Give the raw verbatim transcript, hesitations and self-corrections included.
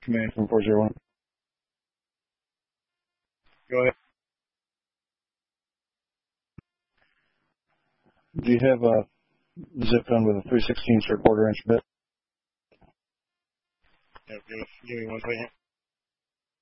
Command from four zero one. Go ahead. Do you have a zip gun with a three sixteenths or quarter inch bit? Yeah, give, me, give me one second.